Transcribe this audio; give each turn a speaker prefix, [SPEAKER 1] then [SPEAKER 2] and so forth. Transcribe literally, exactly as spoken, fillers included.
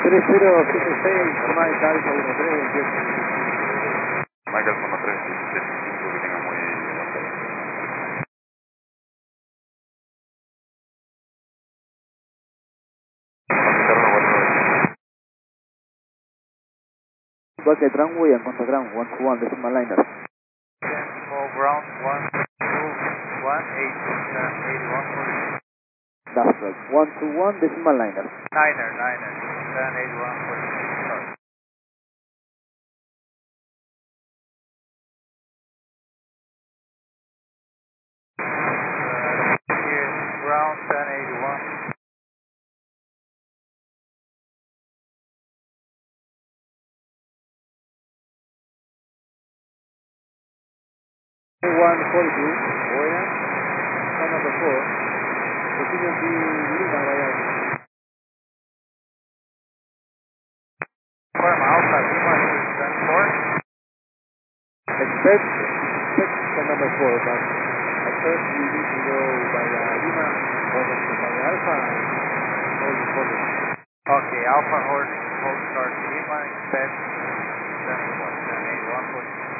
[SPEAKER 1] tres cero siete seis, Mike Alfa uno tres,
[SPEAKER 2] Mike Alfa uno tres, diecisiete cinco, que tenga muy buena tarde.
[SPEAKER 1] Bucket runway and contact ground, one two one, decimal liner.
[SPEAKER 3] ten four ground, one two one, eight, seven, eight, one, four.
[SPEAKER 1] That's right, one two one, decimal liner.
[SPEAKER 3] Niner, niner, seven, eight, one, four. Sorry. Uh, here, ground, seven, eight, one.
[SPEAKER 1] one forty-two, buena. Car number four. Continue to Lima, Miami.
[SPEAKER 3] Form Alpha, Lima, seven four.
[SPEAKER 1] Expect, expect car number four, but at first we need to go by uh, Lima, or by Alpha, and hold the photo.
[SPEAKER 3] Okay, Alpha, hold, hold start, Lima, expect, seven one, seven eight, one, four.